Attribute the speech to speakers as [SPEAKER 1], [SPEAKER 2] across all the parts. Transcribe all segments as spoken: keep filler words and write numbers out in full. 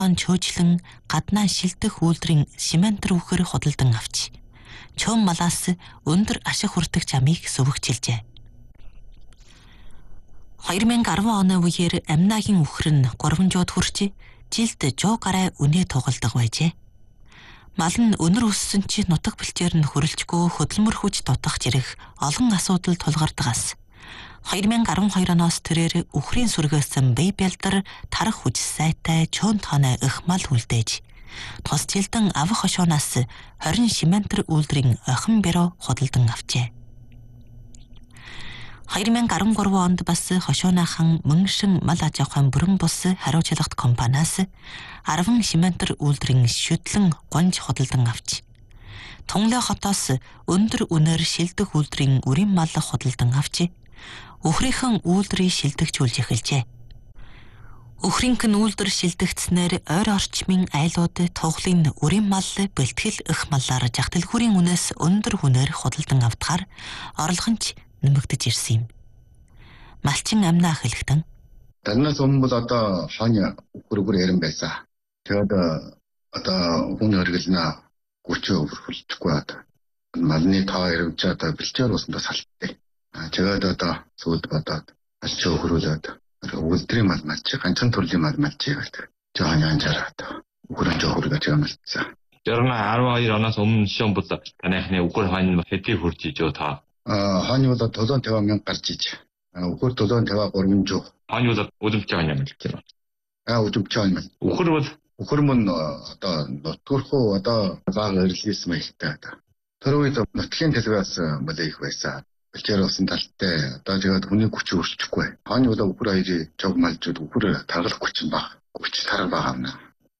[SPEAKER 1] он чөөжлөн гаднаа шилдэх үйлдвэрийн Симентэр үхэр худалдан авч чөм малаас өндөр ашиг хүртэх замыг сүвгчилжээ. хоёр мянга арван оны үеэр Амнаагийн үхэр нь гуравжууд хүрч жилд жоо гарай үнэ тугалдаг байжээ. Мал нь өнөр өссөн чи нутаг бэлчээр нь хөрөлжгүй хөдөлмөр хүч дутах зэрэг олон асуудал тулгардгаас хоёр мянга арван хоёр оноос тэрээр үхрийн сүргээсэн бие бэлдэр тарах хүч сайтай чөөн тооны их мал үлдээж тус жилдэн авах хошоонаас хорин Симентэр үйлдвэрийн охин бюро худалдан авчээ. хоёр мянга арван гурван онд бас хошооныхан мөнгшин мал аж ахуйн бүрэн бус хариуцлагат компаниас арван Симентэр үйлдвэрийн шүтлэн гонж худалдан авч Тунлай хотоос өндөр үнээр шилдэх үйлдвэрийн үрийн мал худалдан авч Үхрийнхэн үйлдвэрийг шилдэгжүүлж эхэлжээ. Үхрийнхэн үйлдвэр шилдэгдснээр ойр орчмын айлууд туглын үрийн мал бэлтгэл их маллаар жагтэлхүүрийн үнээс өндөр хүнээр худалдан авдахаар орлого нь нэмэгдэж ирсэн юм. Малчин Амнаа хэлэхдээ
[SPEAKER 2] Танаас өмнө бол одоо хооны үхрүүгээр ярин байсан. Тэгээд одоо хүн өргөлнө гүчөө өрхөлдөхгүй одоо малны тоо ирэвч одоо бэлчээр уснаас салттай. Тэгээд одоо сүүлд бодоод алчаа хөрүүлээд үлдрийн мал малч ганцхан төрлийн мал малч гэдэг. Жоон янжараад үхрэн жоохоргож байгаа малцсан.
[SPEAKER 3] Ер нь арван хоёр оноос өмнө шин бол танайхны үхэр хойно хэдий хурж ижөө та.
[SPEAKER 2] Аа хойно бол долоон таван мянга гарч иж. Үхэр долоон таван гурван жоо.
[SPEAKER 3] Хойно бол өдөрч байгаа юм л тийм.
[SPEAKER 2] Аа өдөрч байгаа юм.
[SPEAKER 3] Үхэр бол
[SPEAKER 2] үхэр мөн одоо нутгурхуу одоо баг эрлээс маягтай одоо. Тэр үед нутгийн төлөвөөс мөлий их байсан. Бэлчээр усан талтай одоо тэгээд хүний хүч өрчихгүй. Хооны бол үхэр хоёрын жог малжууд үхэр таргалах хүч баг. Хүч тарал байгаа юм.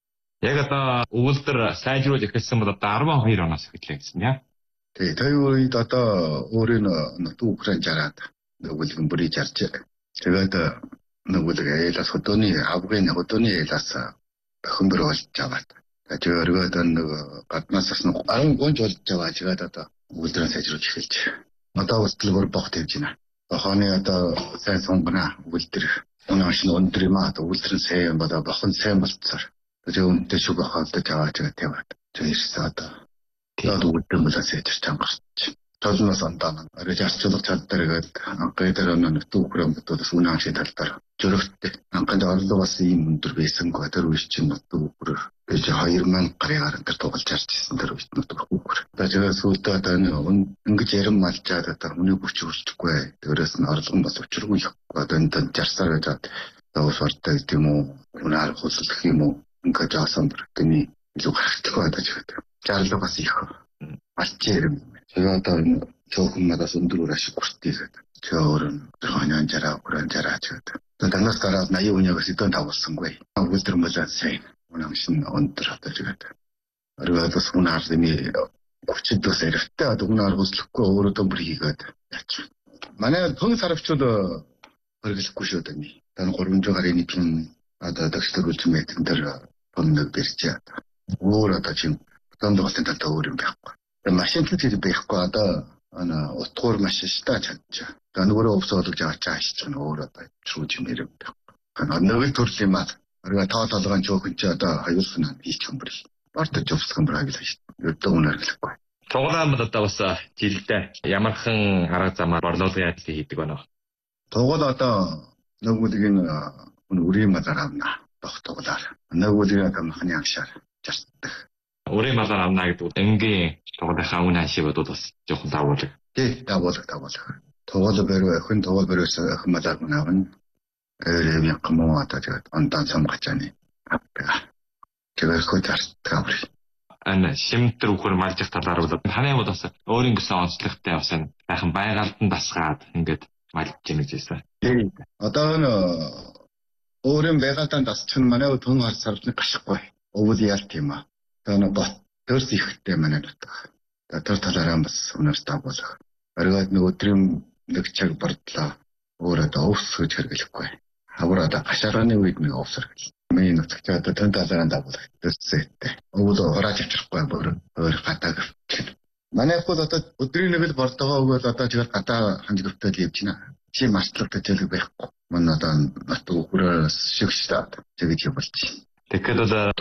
[SPEAKER 3] Яг одоо өвөлдөр сайжруулж эхэлсэн бол одоо арван хоёр оноос эхэллээ гэсэн яа.
[SPEAKER 2] Тэгээ тэр үед одоо өөрийн нутг үхрэн жараад нөгөөлгөн бүрий жарж тэгээд нөгөөлг айлаас хөдөөний авгын хөдөөний айлаас хөнгөр болж аваад. Тэгээд өргөд нэг гаднаас нь арван гонж болж аваад тэгээд одоо өвөлдрөө сайжруулж эхэлж. Одоо устдалгөр богт явж байна. Хооны одоо сайн сонгоно өвөлдөр өнөө шин өндөр юм аа өвөлдрэн сайн бодоо бохон сайн болцоор. Тэгээд үнтэй шүг хавдаж аваад таваад. Тэгээд ирсэн одоо. Тэгээд өвөлдөр мөлөө сайжирч амгарч. Толноос андаа арай арчлах чаддаргээд анхайдаар өнөө түүхрэн бодоос үнэн шиг талдаар жөрөгтэй. Анхайд орлого бас ийм өндөр байсангүй тэр үеч чинь түүхрэр гэж хоёр мянга гараар энэ тоглож харчихсан тэр үед түүхрэр. Тэгээд сүүлдээ одоо ингэж ярим малчаад одоо хүний хүч өрчдөхгүй. Тэрээс нь орлого нь бас учиргүй их. Одоо энэ жарсаар байж давс ортой гэдэг юм уу? Үнээр хөсөлдөх юм уу? Ингээд jaасан бүртний илүү гарахтгүй одоо ч гэдэг. Жарлага бас их. Алчээр тэгээд одоо цөөхөн надаас өндөр ашиг хүртээ гэдэг. Чөөр нь хоньон жараа бүрэн жараач гэдэг. Танаас гараад наяа үнээс идэв тавуулсангүй. Өвөлдөр мөлөө сайн. Үнэн шин өндөр одоо гэдэг. Оройд бас үнээр зэний өчид бас эрэхтэй одоо үнээр хөслөхгүй өөрөө дөмбөр хийгээд яач. Манай хүн сарвчууд хөргөлөхгүй шүү дээ. Тань гурван жигарын нэгэн одоо дагшлуулж мэдэн дээр өмнөд бэрчээ. Өөр одоо чинь томдголтын талтай өөр юм байхгүй. Машин төдий байхгүй одоо ана утгуур машин шта чадчих. Тэгээ нөгөө өвсөөлж авч аашчих нь өөр одоо шүүж юм ярив байхгүй. Нөгөө төрлийн мал орой тоо толгойн жоохин ч одоо хоёулсан хийчих юм бэр. Бартаж өвсгөн браг л шүү. Өдөө үнэргэлэхгүй.
[SPEAKER 3] Тугаан бол одоо бас жилдээ ямархан арга замаар борлуулгын ажлыг хийдэг байна.
[SPEAKER 2] Тугал одоо нөгөөдгийн үрийн малаар авна. Тогтоглоор. Нөгөөдгийн одоо махны агшаар жартдаг.
[SPEAKER 3] Үрийн малаар авна гэдэг энгийн тугалынхаа үн хашиг бодвол бас жоохон давуулаг.
[SPEAKER 2] Тий, давуулаг давуулаг. Тугал бэрөө хэн тугал бэрөөс хэн малаар авна. Эрийн гомоо одоо тэгээд ондан самгачааны авдаг. Тэгээд хөтөртгав.
[SPEAKER 3] Ан Симентэр үхэр малжих талаар бол таны бол бас өөрийн гэсэн онцлогтой бас байхан байгальд нь дасгаад ингээд малж гэнэ гэсэн.
[SPEAKER 2] Тий. Одоо н өөрийн байгальд дасчих нь манай хүн хар сарвны гашихгүй. Өвөл яалт юм аа. Тэгээд бот төрс ихтэй манай нутаг. Тэр талаараа бас өнөр давуулах. Оройд нэг өдрийн нэг цаг бардлаа өөрөө өвс гэж хэрэглэхгүй. Хавраа гашарааны үед нэг өвс хэрэглээ. Миний нутагт одоо тэн талаараа давуулах. Төрсэйтэй. Өвөл хурааж авчихгүй бүр өөр гадаг. Манай хөл одоо өдрийн нэг л бордогоо өгөөл одоо тэгэл гадаа ханжигтай л явж байна. Чи мартлах төжөлөг байхгүй. Манай одоо нутаг өгөрөөс шигштэй. Тэгэж явуулчих.
[SPEAKER 3] Тэгэхээр бол